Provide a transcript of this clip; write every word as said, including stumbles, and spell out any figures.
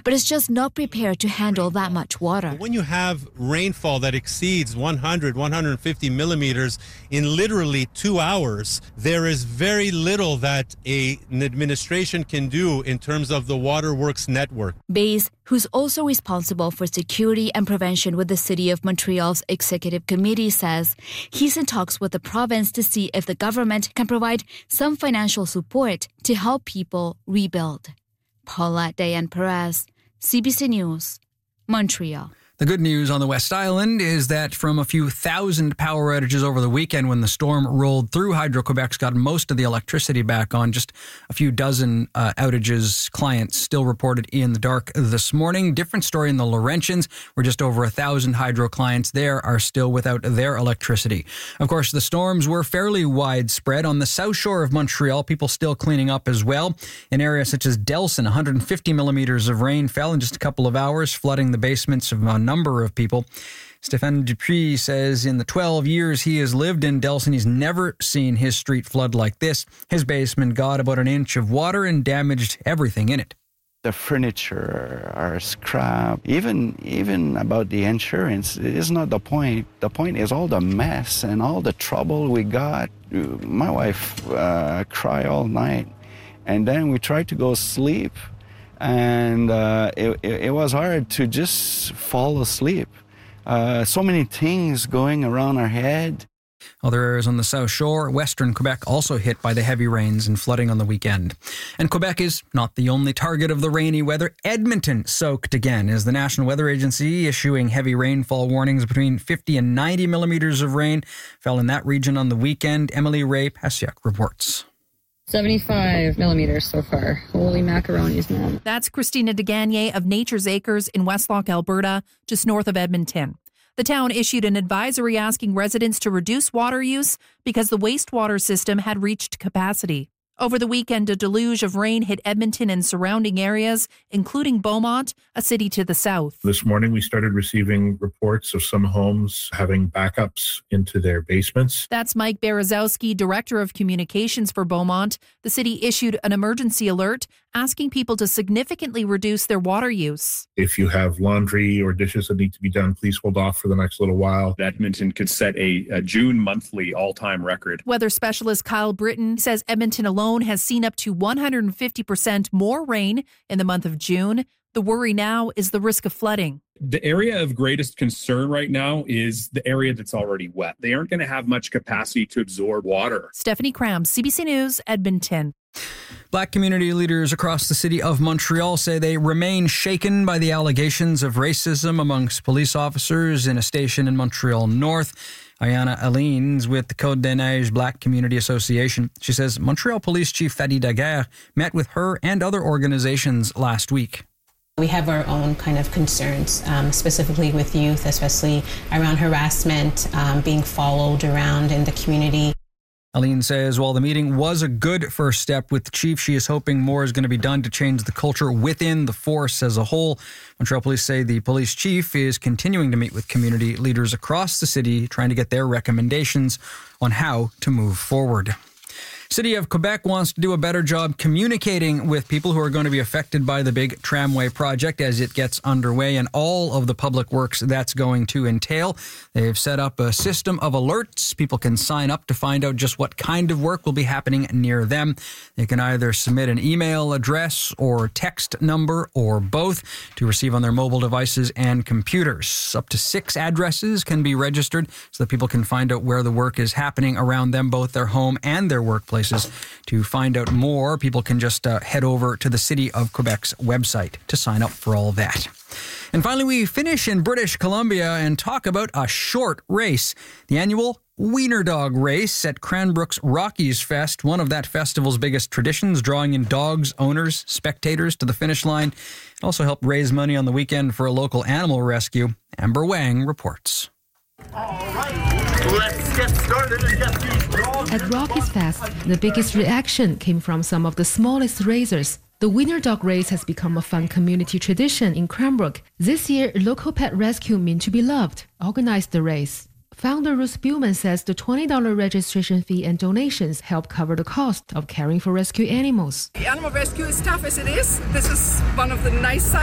but is just not prepared to handle that much water. When you have rainfall that exceeds one hundred, one hundred fifty millimeters in literally two hours, there is very little that a, an administration can do in terms of the Waterworks network. Bays, who's also responsible for security and prevention with the City of Montreal's Executive Committee, says he's in talks with the province to see if the government can provide some financial support to help people rebuild. Paulette Dayan-Perez, C B C News, Montreal. The good news on the West Island is that from a few thousand power outages over the weekend when the storm rolled through, Hydro-Quebec's got most of the electricity back on. Just a few dozen uh, outages, clients still reported in the dark this morning. Different story in the Laurentians, where just over a thousand hydro clients there are still without their electricity. Of course, the storms were fairly widespread. On the south shore of Montreal, people still cleaning up as well. In areas such as Delson, one hundred fifty millimeters of rain fell in just a couple of hours, flooding the basements of a number of people. Stéphane Dupuis says in the twelve years he has lived in Delson, he's never seen his street flood like this. His basement got about an inch of water and damaged everything in it. The furniture, our scrap, even even about the insurance, it is not the point. The point is all the mess and all the trouble we got. My wife uh, cried all night, and then we tried to go sleep. And uh, it, it was hard to just fall asleep. Uh, so many things going around our head. Other areas on the South Shore, Western Quebec also hit by the heavy rains and flooding on the weekend. And Quebec is not the only target of the rainy weather. Edmonton soaked again as the National Weather Agency issuing heavy rainfall warnings between fifty and ninety millimeters of rain fell in that region on the weekend. Emily Ray Pasiak reports. seventy-five millimeters so far. Holy macaronis, man. That's Christina DeGagne of Nature's Acres in Westlock, Alberta, just north of Edmonton. The town issued an advisory asking residents to reduce water use because the wastewater system had reached capacity. Over the weekend, a deluge of rain hit Edmonton and surrounding areas, including Beaumont, a city to the south. This morning, we started receiving reports of some homes having backups into their basements. That's Mike Berezowski, Director of Communications for Beaumont. The city issued an emergency alert asking people to significantly reduce their water use. If you have laundry or dishes that need to be done, please hold off for the next little while. Edmonton could set a, a June monthly all-time record. Weather specialist Kyle Britton says Edmonton alone has seen up to one hundred fifty percent more rain in the month of June. The worry now is the risk of flooding. The area of greatest concern right now is the area that's already wet. They aren't going to have much capacity to absorb water. Stephanie Cram, C B C News, Edmonton. Black community leaders across the city of Montreal say they remain shaken by the allegations of racism amongst police officers in a station in Montreal North. Ayana Alines with the Côte des Neiges Black Community Association. She says Montreal Police Chief Thady Daguerre met with her and other organizations last week. We have our own kind of concerns, um, specifically with youth, especially around harassment, um, being followed around in the community. Aline says while the meeting was a good first step with the chief, she is hoping more is going to be done to change the culture within the force as a whole. Montreal Police say the police chief is continuing to meet with community leaders across the city, trying to get their recommendations on how to move forward. City of Quebec wants to do a better job communicating with people who are going to be affected by the big tramway project as it gets underway and all of the public works that's going to entail. They've set up a system of alerts. People can sign up to find out just what kind of work will be happening near them. They can either submit an email address or text number or both to receive on their mobile devices and computers. Up to six addresses can be registered so that people can find out where the work is happening around them, both their home and their workplace. To find out more, people can just uh, head over to the City of Quebec's website to sign up for all that. And finally, we finish in British Columbia and talk about a short race, the annual Wiener Dog Race at Cranbrook's Rockies Fest, one of that festival's biggest traditions, drawing in dogs, owners, spectators to the finish line. It also helped raise money on the weekend for a local animal rescue. Amber Wang reports. All right, let's get started and get these dogs. At Rockies Fest, the biggest reaction came from some of the smallest racers. The Wiener Dog Race has become a fun community tradition in Cranbrook. This year, local pet rescue Mean to Be Loved organized the race. Founder Ruth Spielman says the twenty dollars registration fee and donations help cover the cost of caring for rescue animals. The animal rescue is tough as it is. This is one of the nice sides